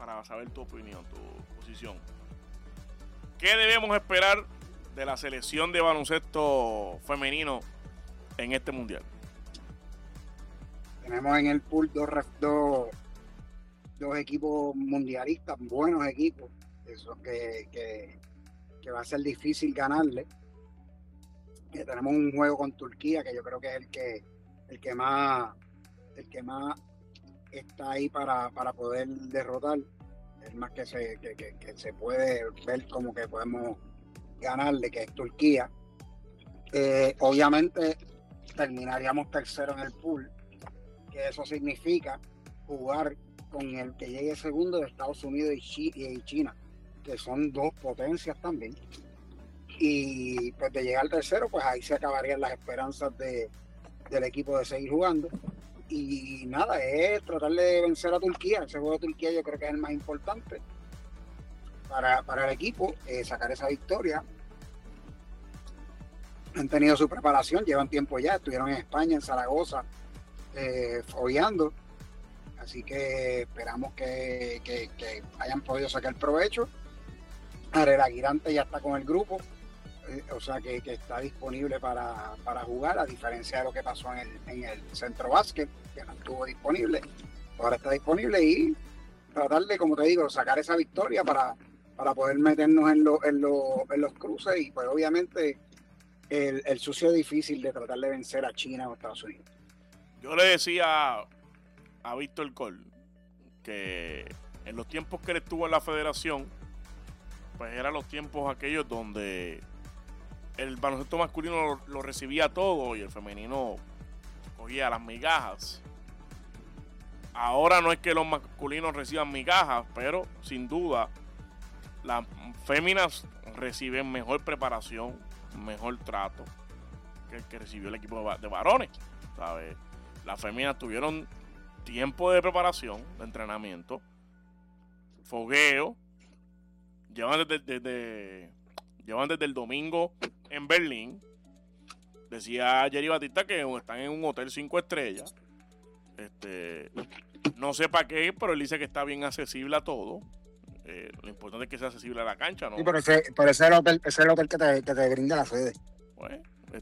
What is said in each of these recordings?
para saber tu opinión, tu posición. ¿Qué debemos esperar de la selección de baloncesto femenino en este mundial? Tenemos en el pool dos equipos mundialistas, buenos equipos, eso que va a ser difícil ganarle. Tenemos un juego con Turquía que yo creo que es el que más está ahí para poder derrotar. Es más que se puede ver como que podemos ganarle, que es Turquía. Obviamente terminaríamos tercero en el pool, que eso significa jugar con el que llegue segundo de Estados Unidos y China, que son dos potencias también. Y pues de llegar al tercero, pues ahí se acabarían las esperanzas del equipo de seguir jugando. Y nada, es tratar de vencer a Turquía. Ese juego de Turquía yo creo que es el más importante para el equipo, sacar esa victoria. Han tenido su preparación, llevan tiempo ya, estuvieron en España, en Zaragoza, fogueando. Así que esperamos que hayan podido sacar provecho. Herrera Aguirante ya está con el grupo, o sea que está disponible para jugar, a diferencia de lo que pasó en el centro básquet, que no estuvo disponible. Ahora está disponible y tratar de, como te digo, sacar esa victoria para poder meternos en los cruces y pues obviamente el sucio difícil de tratar de vencer a China o Estados Unidos. Yo le decía a Víctor Col que en los tiempos que él estuvo en la federación, pues eran los tiempos aquellos donde el baloncesto masculino lo recibía todo y el femenino cogía las migajas. Ahora no es que los masculinos reciban migajas, pero sin duda las féminas reciben mejor preparación, mejor trato que el que recibió el equipo de varones, ¿sabes? Las féminas tuvieron tiempo de preparación, de entrenamiento, fogueo, llevan desde el domingo en Berlín. Decía Jerry Batista que están en un hotel 5 estrellas. No sé para qué, pero él dice que está bien accesible a todo. Lo importante es que sea accesible a la cancha, ¿no? Sí, pero ese es el hotel que te brinda la sede. Pues,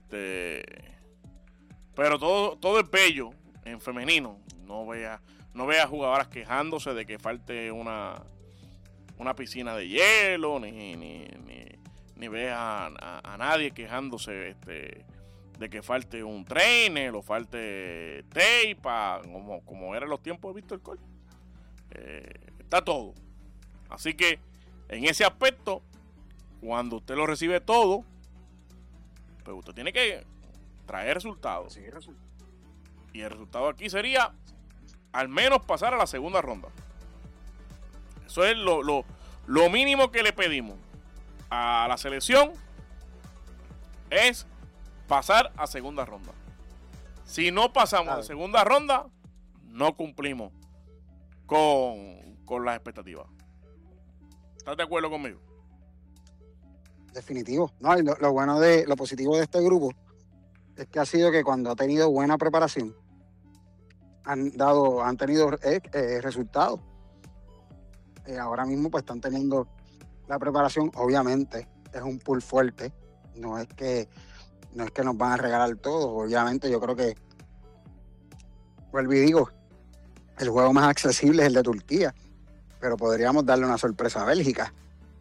pero todo es bello en femenino. No vea jugadoras quejándose de que falte una piscina de hielo, ni vea a nadie quejándose de que falte un trainer o falte tape, como eran los tiempos de Víctor Col. Está todo. Así que en ese aspecto, cuando usted lo recibe todo, pues usted tiene que traer resultados. Sí, Y el resultado aquí sería al menos pasar a la segunda ronda. Eso es lo mínimo que le pedimos a la selección, es pasar a segunda ronda. Si no pasamos a segunda ronda, no cumplimos con las expectativas. ¿Estás de acuerdo conmigo? Definitivo. No, y lo positivo de este grupo es que ha sido que cuando ha tenido buena preparación han tenido resultados. Ahora mismo pues están teniendo la preparación. Obviamente es un pool fuerte, no es que nos van a regalar todo. Obviamente yo creo que, vuelvo y digo, el juego más accesible es el de Turquía, pero podríamos darle una sorpresa a Bélgica,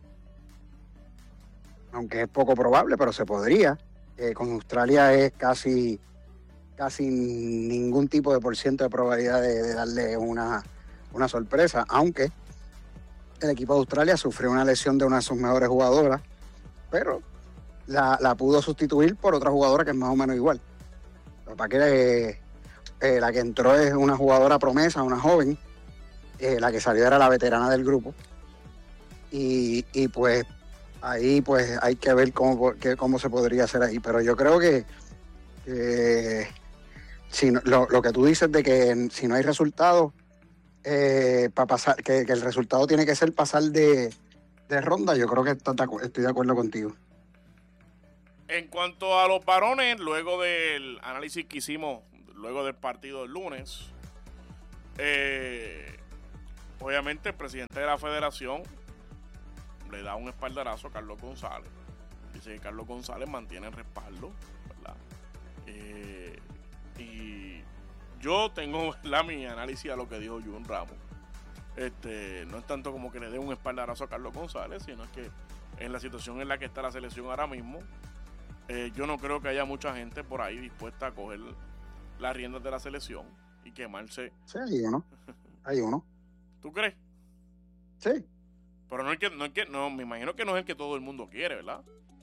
aunque es poco probable, pero se podría. Con Australia es casi ningún tipo de porciento de probabilidad de darle una sorpresa, aunque el equipo de Australia sufrió una lesión de una de sus mejores jugadoras, pero la pudo sustituir por otra jugadora que es más o menos igual. Para que la que entró es una jugadora promesa, una joven. La que salió era la veterana del grupo. Y pues ahí pues hay que ver cómo se podría hacer ahí. Pero yo creo que si no, lo que tú dices de que si no hay resultado, para pasar, que el resultado tiene que ser pasar de ronda, yo creo que estoy de acuerdo contigo. En cuanto a los varones, luego del análisis que hicimos luego del partido del lunes, obviamente el presidente de la federación le da un espaldarazo a Carlos González. Dice que Carlos González mantiene el respaldo, ¿verdad? Y yo tengo mi análisis a lo que dijo Jun Ramos. No es tanto como que le dé un espaldarazo a Carlos González, sino es que en la situación en la que está la selección ahora mismo, yo no creo que haya mucha gente por ahí dispuesta a coger las riendas de la selección y quemarse. Sí, hay uno. ¿Tú crees? Sí. Pero no, me imagino que no es el que todo el mundo quiere, ¿verdad?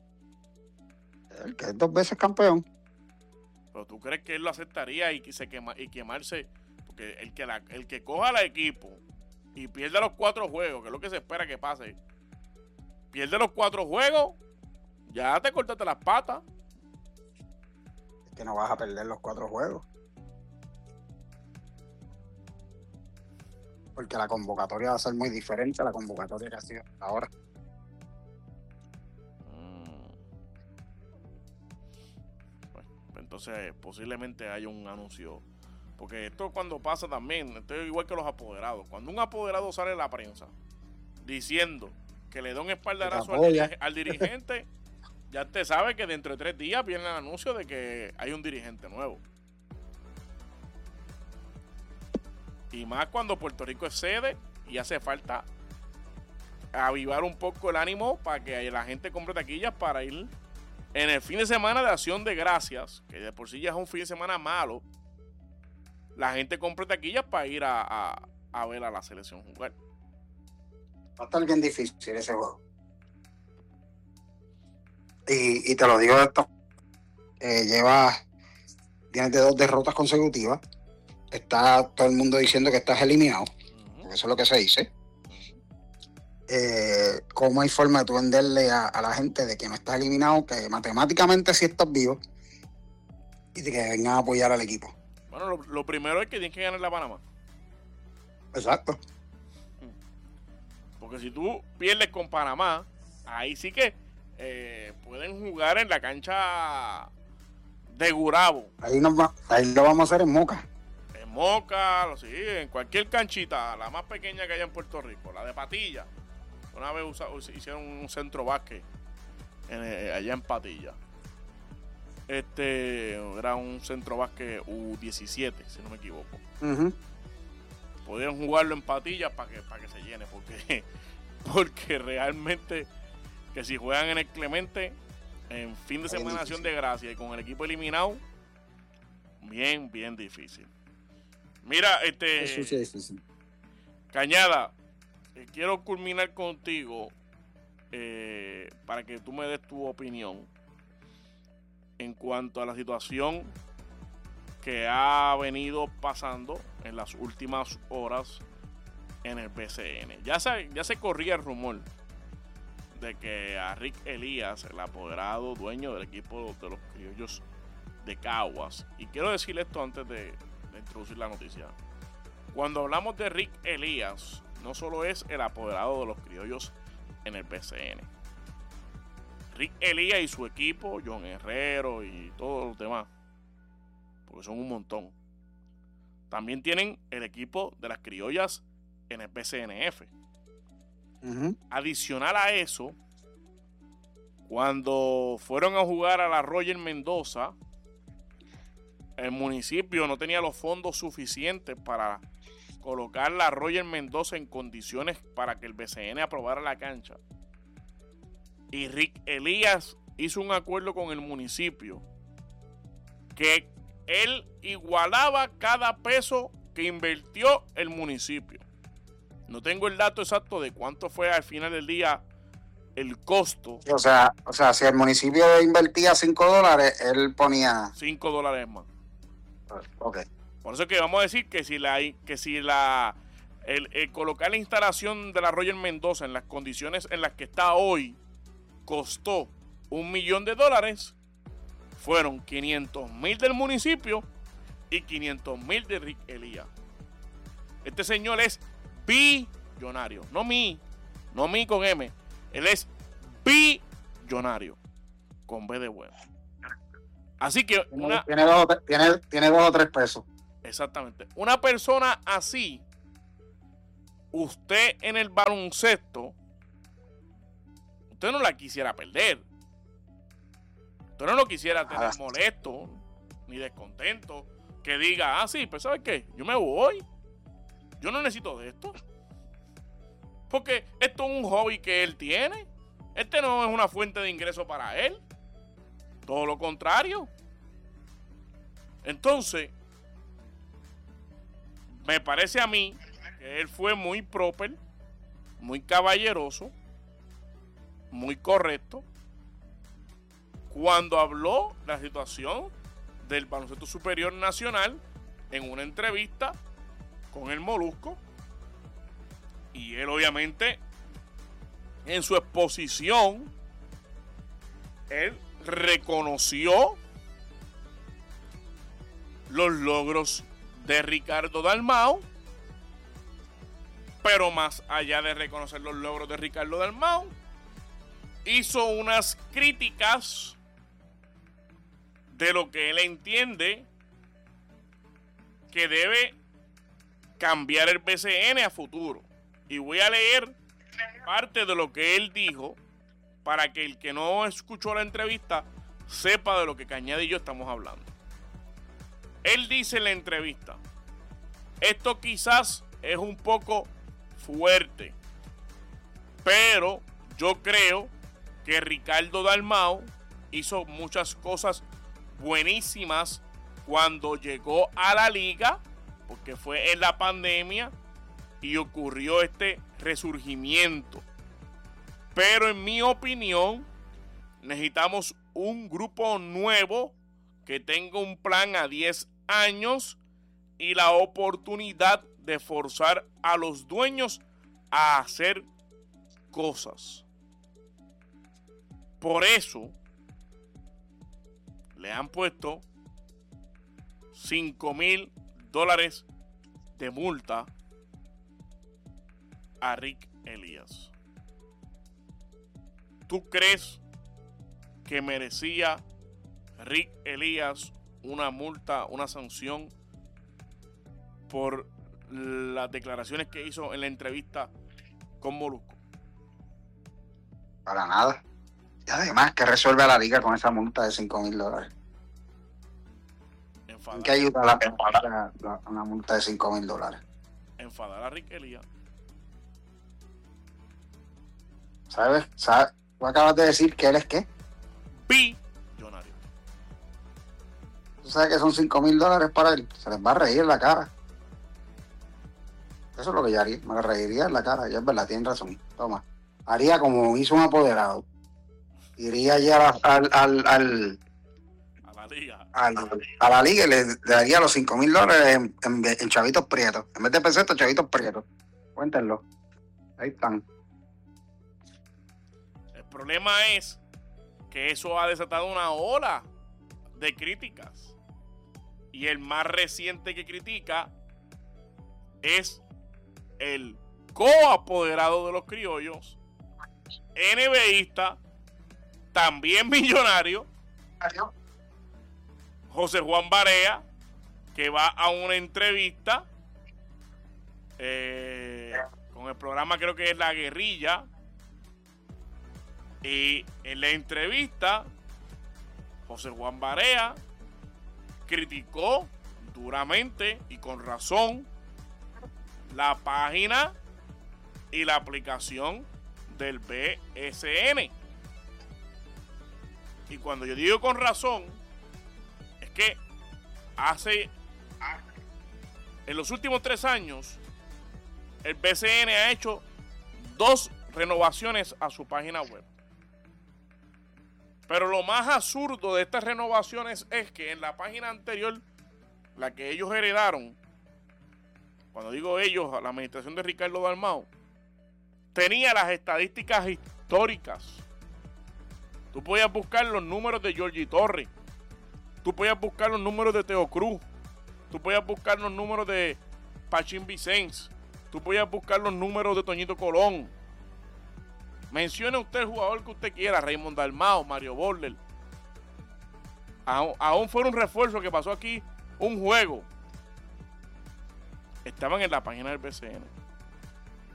El que es 2 veces campeón. Pero tú crees que él lo aceptaría y quemarse, porque el que coja al equipo y pierde los 4 juegos, que es lo que se espera que pase, pierde los 4 juegos, ya te cortaste las patas. Es que no vas a perder los 4 juegos. Porque la convocatoria va a ser muy diferente a la convocatoria que ha sido ahora. Bueno, entonces posiblemente haya un anuncio. Porque esto cuando pasa también, esto es igual que los apoderados. Cuando un apoderado sale en la prensa diciendo que le da un espaldarazo al dirigente, ya te sabe que dentro de 3 días viene el anuncio de que hay un dirigente nuevo. Y más cuando Puerto Rico es sede y hace falta avivar un poco el ánimo para que la gente compre taquillas para ir en el fin de semana de Acción de Gracias, que de por sí ya es un fin de semana malo. La gente compre taquillas para ir a ver a la selección jugar. Va a estar bien difícil ese juego. Y te lo digo de esto. Tienes de 2 derrotas consecutivas. Está todo el mundo diciendo que estás eliminado. Porque eso es lo que se dice. ¿Cómo hay forma de tú venderle a la gente de que no estás eliminado, que matemáticamente sí estás vivo y de que vengan a apoyar al equipo? Bueno, lo primero es que tienes que ganar la Panamá. Exacto. Porque si tú pierdes con Panamá, ahí sí que pueden jugar en la cancha de Gurabo. Ahí lo vamos a hacer en Moca. En Moca, sí, en cualquier canchita, la más pequeña que haya en Puerto Rico, la de Patilla. Una vez hicieron un centro básquet allá en Patilla. Era un centro básquet U17, si no me equivoco. Podían jugarlo en Patilla para que se llene, porque realmente que si juegan en el Clemente en fin de semana Acción de Gracia y con el equipo eliminado, bien difícil. Mira, Eso sí es difícil. Cañada, quiero culminar contigo para que tú me des tu opinión en cuanto a la situación que ha venido pasando en las últimas horas en el BCN. Ya se corría el rumor de que a Rick Elías, el apoderado dueño del equipo de los Criollos de Caguas, y quiero decirle esto antes de introducir la noticia. Cuando hablamos de Rick Elías, no solo es el apoderado de los Criollos en el BCN. Rick Elías y su equipo, John Herrero y todos los demás, porque son un montón, también tienen el equipo de las Criollas en el BCNF. Adicional a eso, cuando fueron a jugar a la Roger Mendoza, el municipio no tenía los fondos suficientes para colocar la Roger Mendoza en condiciones para que el BCN aprobara la cancha. Y Rick Elías hizo un acuerdo con el municipio que él igualaba cada peso que invirtió el municipio. No tengo el dato exacto de cuánto fue al final del día el costo. O sea, si el municipio invertía $5, él ponía $5 más. Ok. Por eso es que vamos a decir que el colocar la instalación de la Roger Mendoza en las condiciones en las que está hoy costó $1 millón, fueron 500,000 del municipio y 500,000 de Rick Elías. Este señor es billonario, no mi con M, él es billonario con B de bueno. Así que tiene 2 o 3 pesos. Exactamente. Una persona así, usted en el baloncesto, usted no la quisiera perder. Usted no lo quisiera tener molesto ni descontento. Que diga, sí, pues ¿sabes qué? Yo me voy. Yo no necesito de esto. Porque esto es un hobby que él tiene. Este no es una fuente de ingreso para él. Todo lo contrario. Entonces, me parece a mí que él fue muy proper, muy caballeroso, muy correcto, cuando habló de la situación del baloncesto superior nacional en una entrevista con el Molusco. Y él obviamente en su exposición él reconoció los logros de Ricardo Dalmau, pero más allá de reconocer los logros de Ricardo Dalmau, hizo unas críticas de lo que él entiende que debe cambiar el BCN a futuro. Y voy a leer parte de lo que él dijo para que el que no escuchó la entrevista sepa de lo que Cañada y yo estamos hablando. Él dice en la entrevista: esto quizás es un poco fuerte, pero yo creo que Ricardo Dalmau hizo muchas cosas buenísimas cuando llegó a la liga, porque fue en la pandemia y ocurrió este resurgimiento. Pero en mi opinión, necesitamos un grupo nuevo que tenga un plan a 10 años y la oportunidad de forzar a los dueños a hacer cosas. Por eso le han puesto $5,000 de multa a Rick Elías. ¿Tú crees que merecía Rick Elías una multa, una sanción por las declaraciones que hizo en la entrevista con Molusco? Para nada. Y además, ¿qué resuelve a la liga con esa multa de $5,000? ¿En qué ayuda una multa de $5,000? Enfadar a Rick Elías. ¿Sabes? Tú acabas de decir que él es ¿qué? Billonario. ¿Tú sabes que son $5,000 para él? Se les va a reír en la cara. Eso es lo que yo haría. Me reiría en la cara. Ya es verdad, tienen razón. Toma. Haría como hizo un apoderado. Iría ya a la liga y le daría los $5,000 en chavitos prietos. En vez de pesetas, chavitos prietos. Cuéntenlo. Ahí están. El problema es que eso ha desatado una ola de críticas. Y el más reciente que critica es el coapoderado de los criollos, NBAista, también millonario, José Juan Barea, que va a una entrevista con el programa, creo que es La Guerrilla, y en la entrevista José Juan Barea criticó duramente y con razón la página y la aplicación del BSN. Y cuando yo digo con razón, es que en los últimos 3 años, el BCN ha hecho 2 renovaciones a su página web. Pero lo más absurdo de estas renovaciones es que en la página anterior, la que ellos heredaron, cuando digo ellos, la administración de Ricardo Dalmau, tenía las estadísticas históricas. Tú podías buscar los números de Georgie Torres. Tú podías buscar los números de Teo Cruz. Tú podías buscar los números de Pachín Vicens. Tú podías buscar los números de Toñito Colón. Mencione usted el jugador que usted quiera, Raymond Dalmau, Mario Borler. Aún fue un refuerzo que pasó aquí un juego. Estaban en la página del BCN.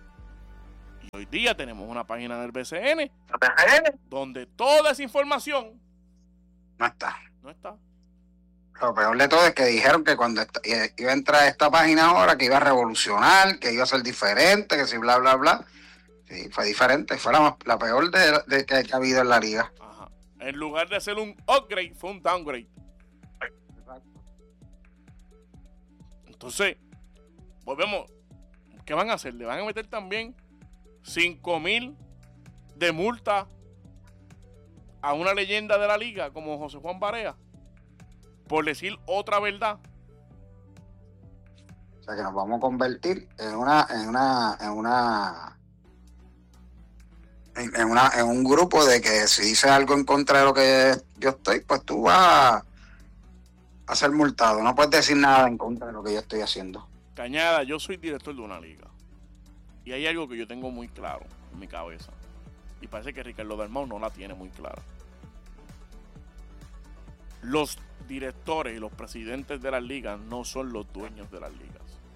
día tenemos una página del BCN donde toda esa información no está. no está. Lo peor de todo es que dijeron que cuando iba a entrar a esta página ahora, que iba a revolucionar, que iba a ser diferente, que si bla, bla, bla. Sí, fue diferente. Fue la peor de que ha habido en la liga. Ajá. En lugar de hacer un upgrade, fue un downgrade. Exacto. Entonces, volvemos. ¿Qué van a hacer? Le van a meter también 5,000 de multa a una leyenda de la liga como José Juan Barea por decir otra verdad. O sea que nos vamos a convertir en un grupo de que si dices algo en contra de lo que yo estoy, pues tú vas a ser multado. No puedes decir nada en contra de lo que yo estoy haciendo. Cañada, yo soy director de una liga. Y hay algo que yo tengo muy claro en mi cabeza. Y parece que Ricardo Dalmau no la tiene muy clara. Los directores y los presidentes de las ligas no son los dueños de las ligas.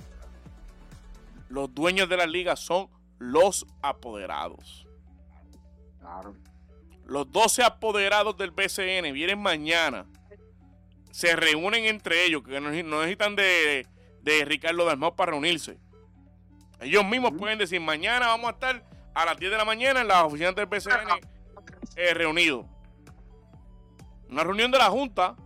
Los dueños de las ligas son los apoderados. Claro. Los 12 apoderados del BCN vienen mañana. Se reúnen entre ellos, que no necesitan de Ricardo Dalmau para reunirse. Ellos mismos pueden decir, mañana vamos a estar a las 10 de la mañana en las oficinas del BCN reunidos. Una reunión de la Junta.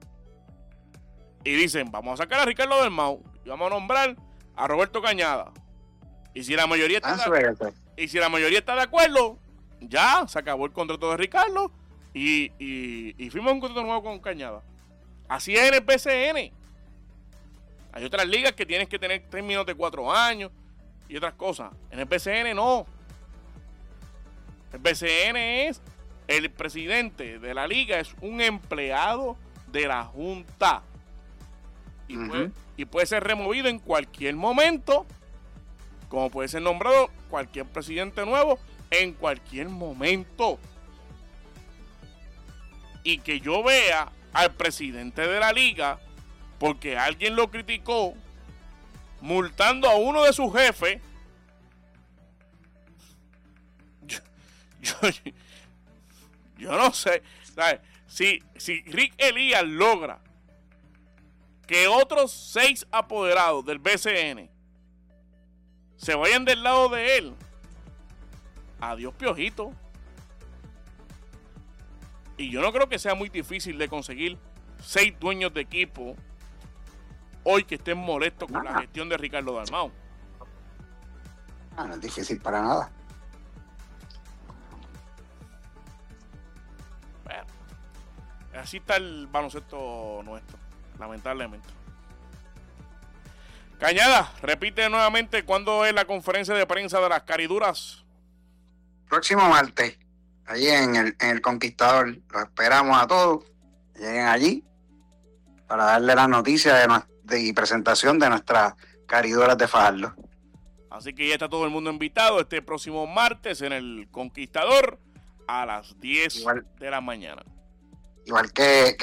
Y dicen, vamos a sacar a Ricardo Dalmau y vamos a nombrar a Roberto Cañada. Y si la mayoría está de acuerdo, ya se acabó el contrato de Ricardo y firma un contrato nuevo con Cañada. Así es en el BCN. Hay otras ligas que tienes que tener términos de 4 años y otras cosas. En el BCN no. El BCN es el presidente de la liga, es un empleado de la Junta. Y puede ser removido en cualquier momento, como puede ser nombrado cualquier presidente nuevo en cualquier momento. Y que yo vea al presidente de la liga, porque alguien lo criticó, multando a uno de sus jefes. Yo no sé, ¿sabes? Si Rick Elías logra que otros 6 apoderados del BCN se vayan del lado de él, adiós Piojito. Y yo no creo que sea muy difícil de conseguir 6 dueños de equipo hoy que estén molestos con la gestión de Ricardo Dalmau. No es difícil para nada. Bueno, así está el baloncesto nuestro, lamentablemente. Cañada, repite nuevamente cuándo es la conferencia de prensa de las cariduras. Próximo martes, allí en el Conquistador. Los esperamos a todos. Lleguen allí para darle la noticia y presentación de nuestras cariduras de Fajardo. Así que ya está todo el mundo invitado este próximo martes en el Conquistador a las 10 de la mañana. Igual que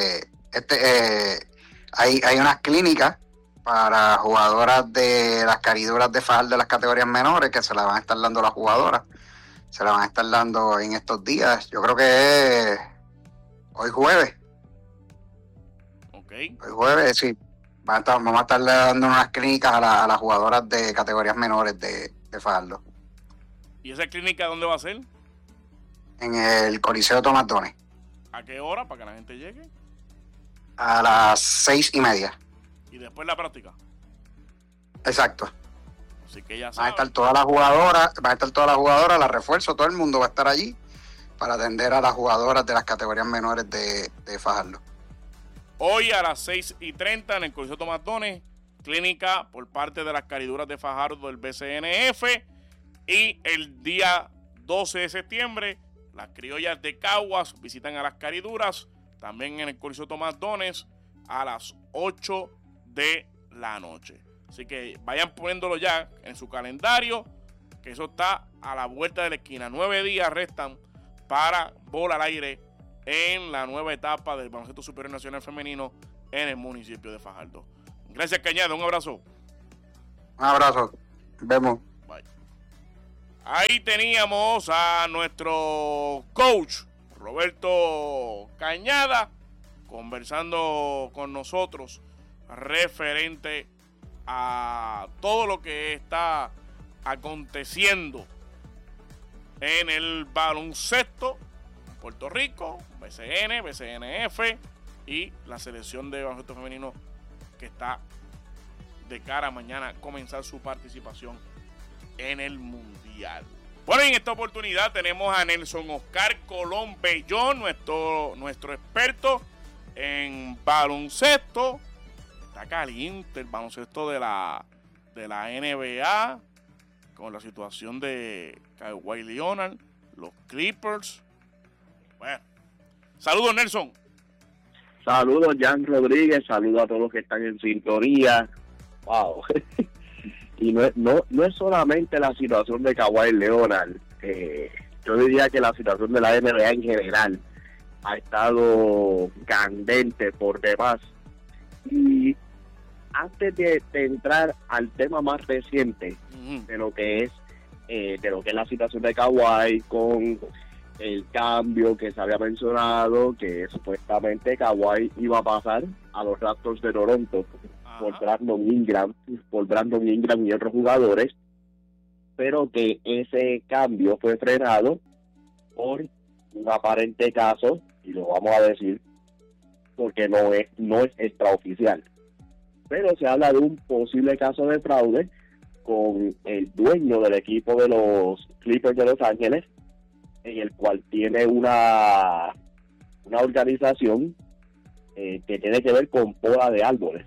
hay unas clínicas para jugadoras de las cariduras de Fajardo de las categorías menores que se las van a estar dando las jugadoras. Se las van a estar dando en estos días. Yo creo que es hoy jueves. Ok. Hoy jueves, sí. Vamos a estar dando unas clínicas a las jugadoras de categorías menores de Fajardo. ¿Y esa clínica dónde va a ser? En el Coliseo Tomás Dones. ¿A qué hora para que la gente llegue? A las 6:30. Y después la práctica. Exacto. Así que ya van a estar todas las jugadoras, las refuerzos, todo el mundo va a estar allí para atender a las jugadoras de las categorías menores de Fajardo. Hoy a las 6:30 en el Coliseo Tomás Dones, clínica por parte de las cariduras de Fajardo del BCNF. Y el día 12 de septiembre, las criollas de Caguas visitan a las cariduras, también en el Coliseo Tomás Dones, a las 8 de la noche. Así que vayan poniéndolo ya en su calendario, que eso está a la vuelta de la esquina. 9 días restan para bola al aire en la nueva etapa del baloncesto superior nacional femenino en el municipio de Fajardo. Gracias, Cañada. Un abrazo. Un abrazo. Vemos. Bye. Ahí teníamos a nuestro coach Roberto Cañada conversando con nosotros referente a todo lo que está aconteciendo en el baloncesto en Puerto Rico, BCN, BCNF y la selección de baloncesto femenino que está de cara a mañana comenzar su participación en el Mundial. Bueno, en esta oportunidad tenemos a Nelson Oscar Colón Bellón, nuestro experto en baloncesto. Está caliente el baloncesto de la NBA con la situación de Kawhi Leonard, los Clippers. Bueno, saludos, Nelson. Saludos, Jan Rodríguez, saludos a todos los que están en sintonía. Wow. Y no es solamente la situación de Kawhi Leonard. Yo diría que la situación de la NBA en general ha estado candente por demás. Y antes de entrar al tema más reciente de lo que es la situación de Kawhi, con el cambio que se había mencionado, que supuestamente Kawhi iba a pasar a los Raptors de Toronto por Brandon Ingram y otros jugadores, pero que ese cambio fue frenado por un aparente caso, y lo vamos a decir porque no es extraoficial, pero se habla de un posible caso de fraude con el dueño del equipo de los Clippers de Los Ángeles, en el cual tiene una organización que tiene que ver con poda de árboles.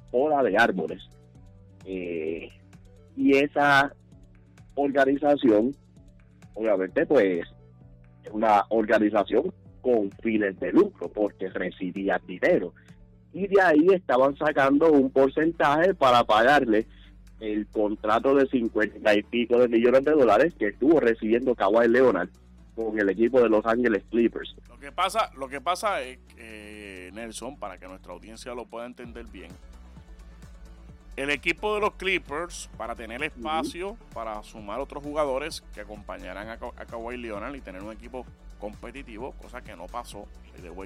Y esa organización, obviamente, pues, es una organización con fines de lucro, porque recibía dinero. Y de ahí estaban sacando un porcentaje para pagarle el contrato de 50 y pico de millones de dólares que estuvo recibiendo Kawhi Leonard con el equipo de Los Ángeles Clippers. Lo que pasa es que, Nelson, para que nuestra audiencia lo pueda entender bien, el equipo de los Clippers, para tener espacio para sumar otros jugadores que acompañaran a Kawhi Leonard y tener un equipo competitivo, cosa que no pasó, by the way,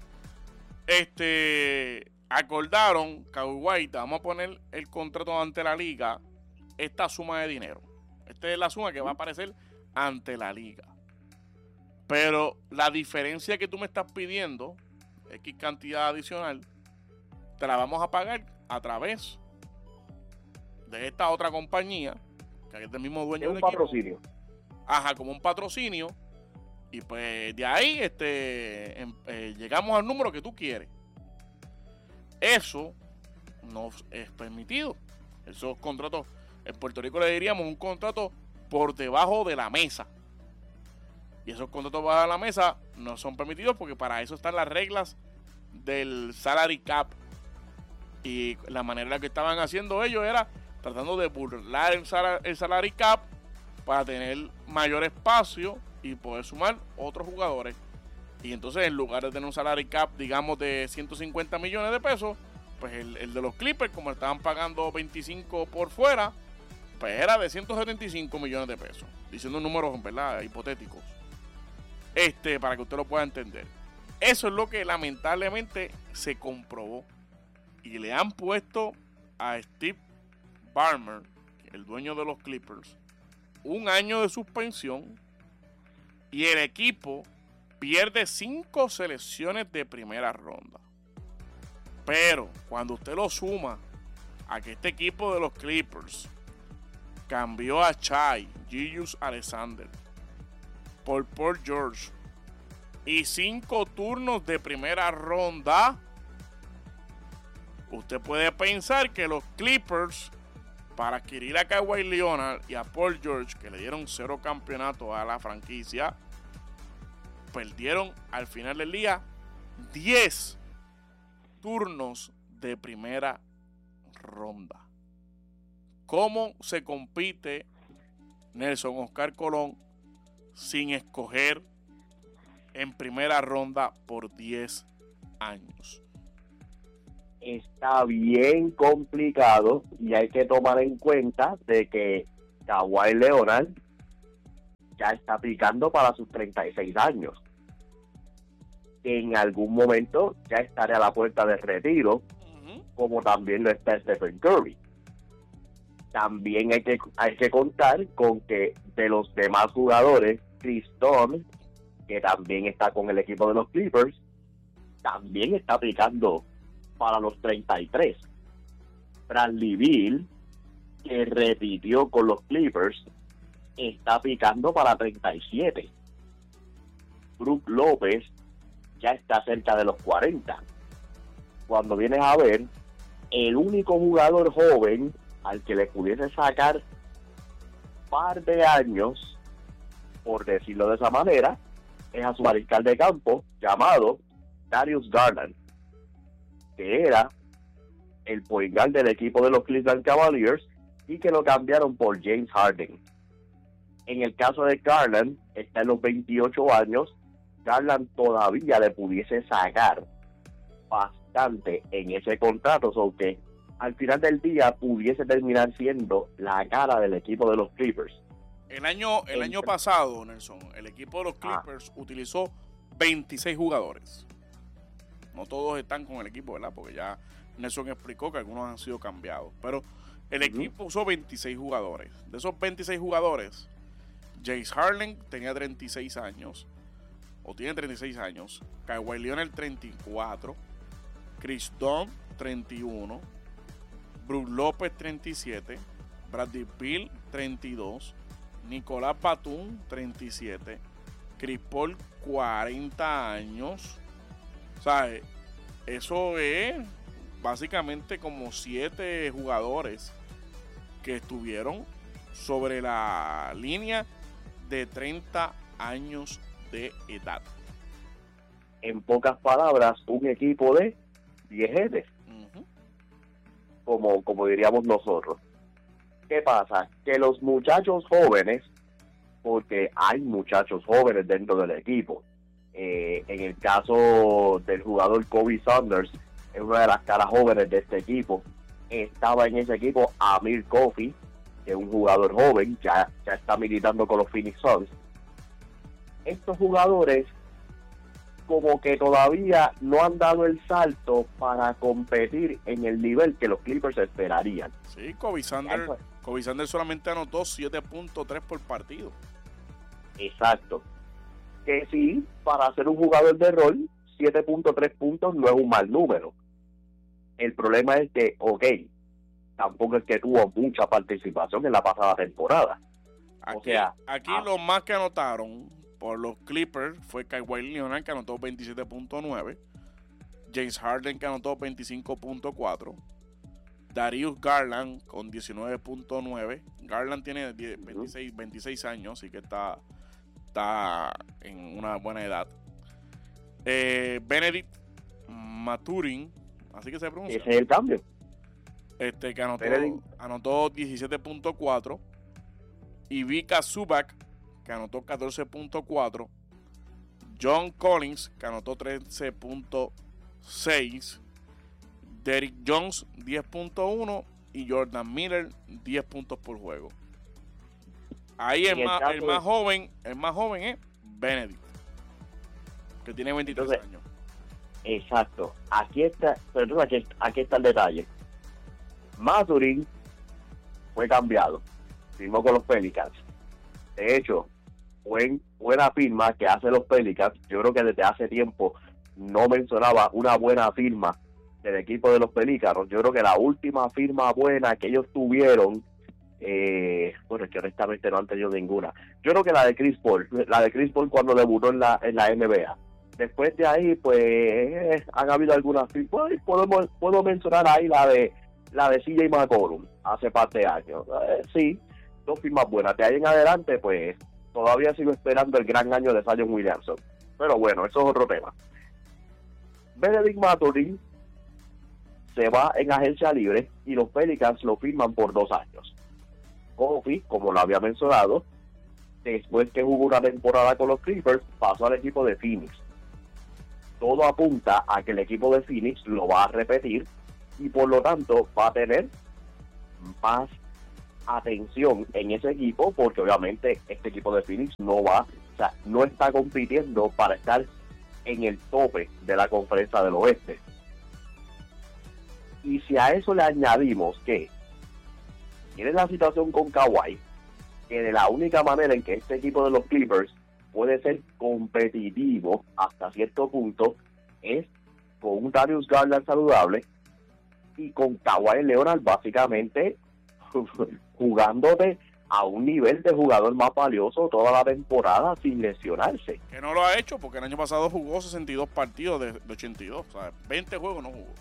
acordaron, Kawhi, te vamos a poner el contrato ante la liga, esta suma de dinero. Esta es la suma que va a aparecer ante la liga. Pero la diferencia que tú me estás pidiendo, X cantidad adicional, te la vamos a pagar a través de esta otra compañía, que es del mismo dueño del equipo. Un patrocinio. Ajá, como un patrocinio. Y pues de ahí llegamos al número que tú quieres. Eso no es permitido. Esos contratos, en Puerto Rico le diríamos un contrato por debajo de la mesa. Y esos contratos bajo de la mesa no son permitidos porque para eso están las reglas del salary cap. Y la manera en la que estaban haciendo ellos era tratando de burlar el salary cap para tener mayor espacio y poder sumar otros jugadores. Y entonces, en lugar de tener un salary cap, digamos, de 150 millones de pesos, pues el de los Clippers, como estaban pagando 25 por fuera, pues era de 175 millones de pesos. Diciendo números, ¿verdad?, hipotéticos. Para que usted lo pueda entender. Eso es lo que lamentablemente se comprobó. Y le han puesto a Steve Ballmer, el dueño de los Clippers, 1 año de suspensión. Y el equipo pierde 5 selecciones de primera ronda. Pero cuando usted lo suma a que este equipo de los Clippers cambió a Shai Gilgeous-Alexander por Paul George y 5 turnos de primera ronda, usted puede pensar que los Clippers, para adquirir a Kawhi Leonard y a Paul George, que le dieron 0 campeonatos a la franquicia, perdieron al final del día 10 turnos de primera ronda. ¿Cómo se compite, Nelson Oscar Colón, sin escoger en primera ronda por 10 años? Está bien complicado y hay que tomar en cuenta de que Kawhi Leonard ya está picando para sus 36 años. En algún momento ya estará a la puerta del retiro, como también lo está Stephen Curry. También hay que contar con que de los demás jugadores, Chris Dunn, que también está con el equipo de los Clippers, también está picando para los 33. Bradley Beal, que repitió con los Clippers, está picando para 37. Brook López ya está cerca de los 40. Cuando vienes a ver, el único jugador joven al que le pudiese sacar par de años, por decirlo de esa manera, es a su mariscal de campo llamado Darius Garland, que era el point guard del equipo de los Cleveland Cavaliers y que lo cambiaron por James Harden. En el caso de Garland, está en los 28 años. Garland todavía le pudiese sacar bastante en ese contrato, so que al final del día pudiese terminar siendo la cara del equipo de los Clippers. El año pasado, Nelson, el equipo de los Clippers utilizó 26 jugadores. No todos están con el equipo, ¿verdad? Porque ya Nelson explicó que algunos han sido cambiados. Pero el equipo usó 26 jugadores. De esos 26 jugadores, James Harden tenía 36 años. O tiene 36 años. Kawhi Leonard 34. Chris Dunn 31. Brook López 37. Bradley Beal 32. Nicolás Batum 37. Chris Paul 40 años. O sea, eso es básicamente como 7 jugadores que estuvieron sobre la línea de 30 años de edad. En pocas palabras, un equipo de viejetes, como diríamos nosotros. ¿Qué pasa? Que los muchachos jóvenes, porque hay muchachos jóvenes dentro del equipo, en el caso del jugador Kobe Saunders, es una de las caras jóvenes de este equipo. Estaba en ese equipo Amir Coffey, que es un jugador joven, ya está militando con los Phoenix Suns. Estos jugadores como que todavía no han dado el salto para competir en el nivel que los Clippers esperarían. Sí, Kobe Sanders solamente anotó 7.3 por partido. Exacto. Que sí, para ser un jugador de rol, 7.3 puntos no es un mal número. El problema es que, tampoco es que tuvo mucha participación en la pasada temporada. Aquí los más que anotaron por los Clippers fue Kawhi Leonard, que anotó 27.9, James Harden, que anotó 25.4, Darius Garland con 19.9. Garland tiene 26 años, así que está en una buena edad. Benedict Mathurin, así que se pronuncia. Ese es el cambio. Que anotó 17.4. Y Vika Zubac, que anotó 14.4. John Collins, que anotó 13.6. Derrick Jones, 10.1. Y Jordan Miller, 10 puntos por juego. Ahí el más joven es Benedict, que tiene 23 años. Exacto. Aquí está el detalle. Mathurin fue cambiado. Firmó con los Pelicans. De hecho, buena firma que hace los Pelicans. Yo creo que desde hace tiempo no mencionaba una buena firma del equipo de los Pelícanos. Yo creo que la última firma buena que ellos tuvieron, es que honestamente no han tenido ninguna. Yo creo que la de Chris Paul cuando debutó en la NBA. Después de ahí, pues, han habido algunas firmas. Puedo mencionar ahí la de CJ McCollum hace par de años. Sí, dos firmas buenas. De ahí en adelante, pues, todavía sigo esperando el gran año de Zion Williamson. Pero bueno, eso es otro tema. Benedict Mathurin se va en agencia libre y los Pelicans lo firman por 2 años. Kofi, como lo había mencionado, después que jugó una temporada con los Clippers, pasó al equipo de Phoenix. Todo apunta a que el equipo de Phoenix lo va a repetir y por lo tanto va a tener más atención en ese equipo, porque obviamente este equipo de Phoenix no está compitiendo para estar en el tope de la conferencia del oeste. Y si a eso le añadimos que tiene la situación con Kawhi, que de la única manera en que este equipo de los Clippers puede ser competitivo hasta cierto punto es con un Darius Garland saludable y con Kawhi Leonard básicamente jugándote a un nivel de jugador más valioso toda la temporada sin lesionarse. Que no lo ha hecho porque el año pasado jugó 62 partidos de 82, o sea, 20 juegos no jugó.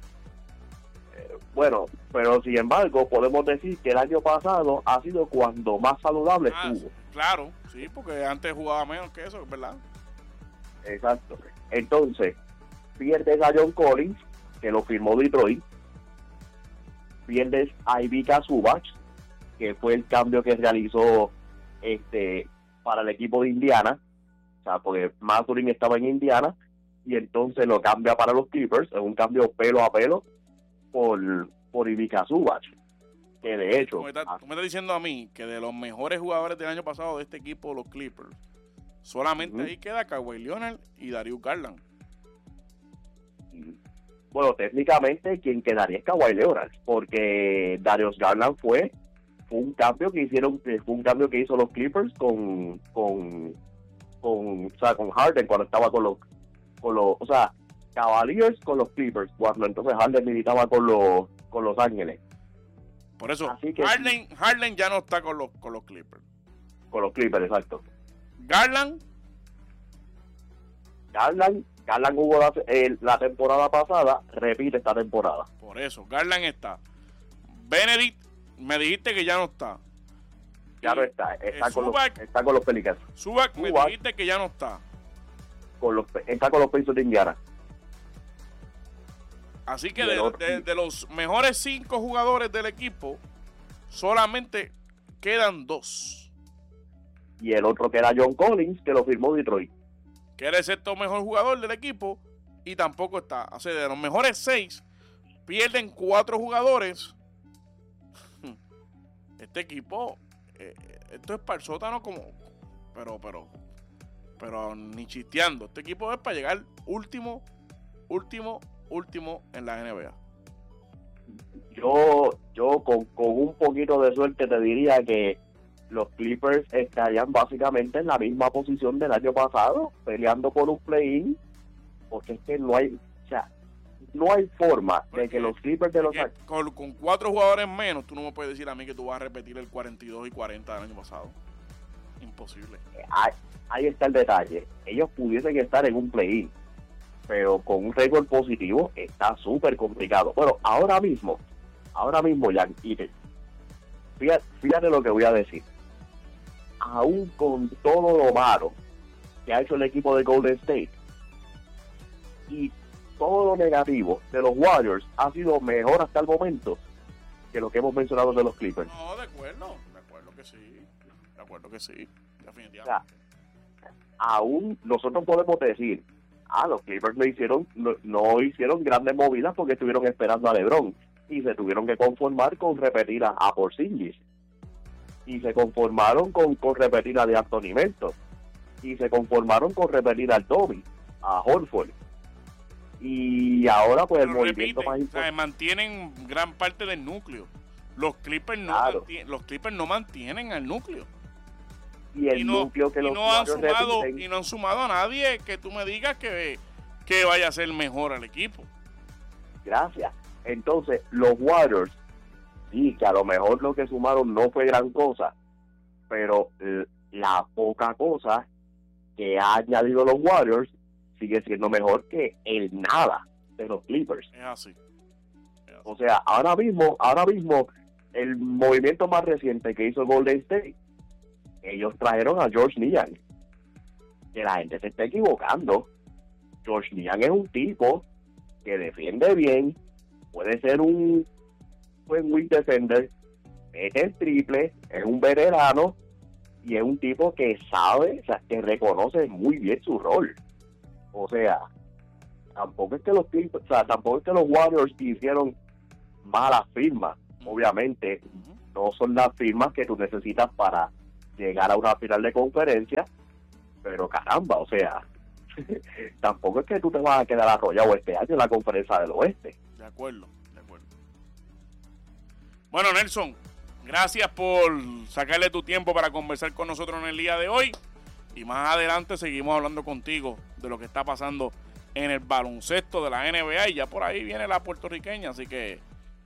Bueno, pero sin embargo podemos decir que el año pasado ha sido cuando más saludable estuvo. Claro, sí, porque antes jugaba menos que eso, ¿verdad? Exacto. Entonces, pierdes a John Collins, que lo firmó Detroit, pierdes a Ivica Zubac, que fue el cambio que realizó para el equipo de Indiana, o sea, porque Mathurin estaba en Indiana, y entonces lo cambia para los Clippers, es un cambio pelo a pelo, por Ivica Zubac, que de hecho... Tú me estás diciendo a mí que de los mejores jugadores del año pasado de este equipo, los Clippers, solamente ahí queda Kawhi Leonard y Darius Garland. Bueno, técnicamente quien quedaría es Kawhi Leonard, porque Darius Garland fue un cambio que hizo los Clippers con Harden cuando estaba con los Cavaliers con los Clippers, cuando entonces Harden militaba con los Ángeles. Por eso, Harden ya no está con los Clippers. Con los Clippers, exacto. Garland jugó la temporada pasada, repite esta temporada. Por eso, Garland está. Benedict, me dijiste que ya no está. Ya no está. Está con los Pelicans. Zubac, me dijiste que ya no está. Está con los Pacers de Indiana. Así que de los mejores 5 jugadores del equipo, solamente quedan 2. Y el otro que era John Collins, que lo firmó Detroit. Que era el sexto mejor jugador del equipo y tampoco está. O sea, de los mejores 6, pierden 4 jugadores. Este equipo, esto es para el sótano como... Pero ni chisteando. Este equipo es para llegar último en la NBA. Yo con un poquito de suerte te diría que los Clippers estarían básicamente en la misma posición del año pasado, peleando por un play-in, porque es que no hay forma de que los Clippers de los... Con 4 jugadores menos, tú no me puedes decir a mí que tú vas a repetir el 42 y 40 del año pasado. Imposible. Ahí está el detalle. Ellos pudiesen estar en un play-in, pero con un récord positivo está súper complicado. Bueno, ahora mismo, Jan, fíjate lo que voy a decir. Aún con todo lo malo que ha hecho el equipo de Golden State y todo lo negativo de los Warriors, ha sido mejor hasta el momento que lo que hemos mencionado de los Clippers. No, de acuerdo que sí, definitivamente. O sea, aún nosotros podemos decir, los Clippers no hicieron grandes movidas porque estuvieron esperando a LeBron y se tuvieron que conformar con repetir a Porzingis, y se conformaron con repetir a D'Anthony Melton, y se conformaron con repetir al Toby, a Horford, y ahora pues el movimiento más importante. O sea, mantienen gran parte del núcleo. Los Clippers no mantienen al núcleo. Y núcleo que no han sumado a nadie que tú me digas que vaya a ser mejor al equipo. Gracias. Entonces, los Warriors, sí, que a lo mejor lo que sumaron no fue gran cosa, pero la poca cosa que ha añadido los Warriors sigue siendo mejor que el nada de los Clippers. Es así. O sea, ahora mismo, el movimiento más reciente que hizo Golden State, ellos trajeron a George Niang. Que la gente se está equivocando. George Niang es un tipo que defiende bien, puede ser un buen wing defender, mete el triple, es un veterano y es un tipo que sabe, o sea, que reconoce muy bien su rol. O sea, tampoco es que los Warriors hicieron malas firmas. Obviamente, no son las firmas que tú necesitas para llegar a una final de conferencia, pero caramba, o sea, tampoco es que tú te vas a quedar arrollado este año en la conferencia del oeste. De acuerdo. Bueno, Nelson, gracias por sacarle tu tiempo para conversar con nosotros en el día de hoy. Y más adelante seguimos hablando contigo de lo que está pasando en el baloncesto de la NBA. Y ya por ahí viene la puertorriqueña, así que...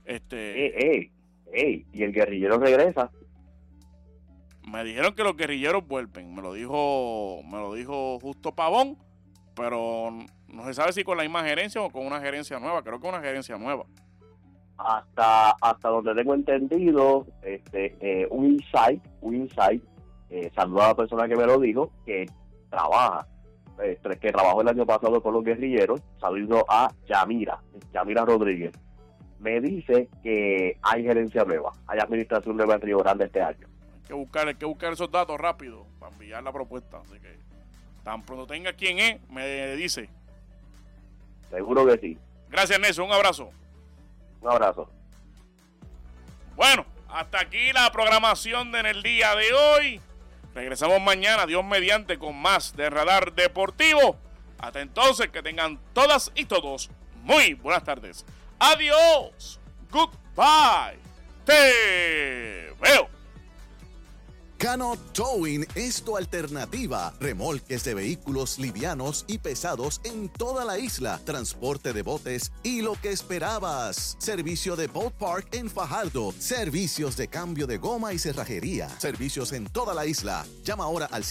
y el guerrillero regresa. Me dijeron que los guerrilleros vuelven. Me lo dijo Justo Pavón. Pero no se sabe si con la misma gerencia o con una gerencia nueva. Creo que una gerencia nueva. Hasta donde tengo entendido, un insight, saludo a la persona que me lo dijo, que trabajó el año pasado con los guerrilleros, saludo a Yamira Rodríguez. Me dice que hay gerencia nueva, hay administración nueva en Río Grande este año. Hay que buscar esos datos rápido para enviar la propuesta, así que tan pronto tenga quién es, me dice. Seguro que sí. Gracias, Nelson, un abrazo. Un abrazo. Bueno, hasta aquí la programación en el día de hoy. Regresamos mañana, Dios mediante, con más de Radar Deportivo. Hasta entonces, que tengan todas y todos muy buenas tardes. Adiós. Goodbye. Te veo. Cano Towing es tu alternativa. Remolques de vehículos livianos y pesados en toda la isla. Transporte de botes y lo que esperabas. Servicio de Boat Park en Fajardo. Servicios de cambio de goma y cerrajería. Servicios en toda la isla. Llama ahora al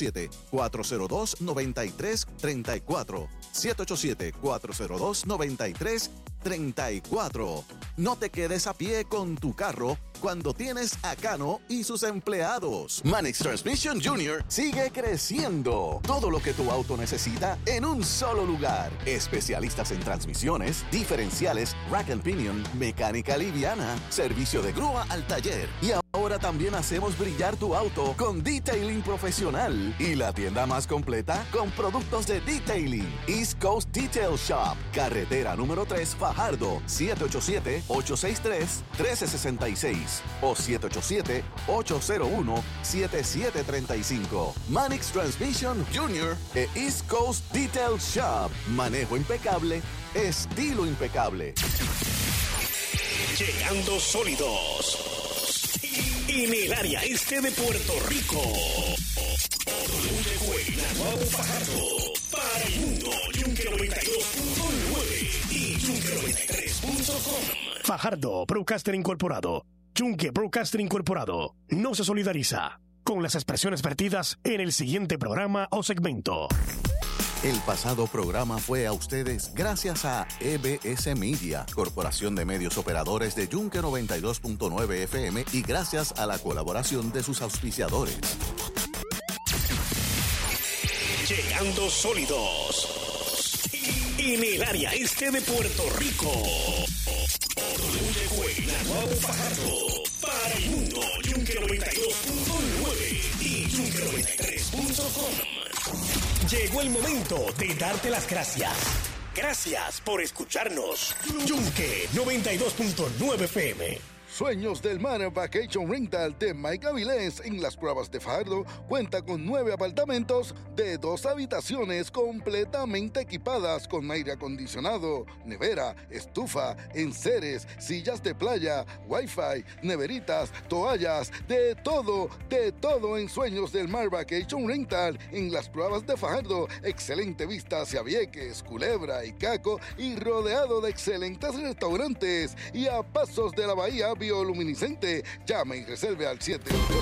787-402-9334. 787-402-9334. No te quedes a pie con tu carro cuando tienes a Cano y sus empleados. Manix Transmission Jr. sigue creciendo. Todo lo que tu auto necesita en un solo lugar. Especialistas en transmisiones, diferenciales, rack and pinion, mecánica liviana, servicio de grúa al taller. Y ahora también hacemos brillar tu auto con detailing profesional. Y la tienda más completa con productos de detailing. East Coast Detail Shop. Carretera número 3, Fajardo. 787-863-1366 o 787-801-7735. Manix Transmission Jr. e East Coast Detail Shop. Manejo impecable, estilo impecable. Llegando sólidos en el área este de Puerto Rico. Llegó el Naguabo Fajardo para el mundo. Yunque 92.9 y Yunque93.com. Fajardo Broadcaster Incorporado. Yunque Broadcaster Incorporado no se solidariza con las expresiones vertidas en el siguiente programa o segmento. El pasado programa fue a ustedes gracias a EBS Media, Corporación de Medios Operadores de Yunque 92.9 FM y gracias a la colaboración de sus auspiciadores. Llegando sólidos en el área este de Puerto Rico. Llegó el Naguabo Fajardo para el mundo. Yunque 92.9 y Yunque93.com. Llegó el momento de darte las gracias. Gracias por escucharnos. Yunque 92.9 FM. Sueños del Mar Vacation Rental de Mike Avilés en Las Cuevas de Fajardo cuenta con 9 apartamentos de 2 habitaciones completamente equipadas con aire acondicionado, nevera, estufa, enseres, sillas de playa, wifi, neveritas, toallas, de todo en Sueños del Mar Vacation Rental en Las Cuevas de Fajardo. Excelente vista hacia Vieques, Culebra y Caco y rodeado de excelentes restaurantes y a pasos de la bahía bioluminiscente. Llame y reserve al 788